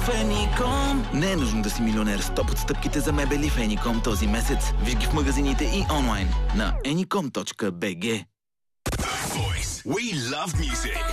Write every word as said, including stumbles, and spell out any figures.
Еником. Не е нужно да си милионер. Стоп отстъпките за мебели в Еником този месец. Виж ги в магазините и онлайн на еником точка би джи. We love music.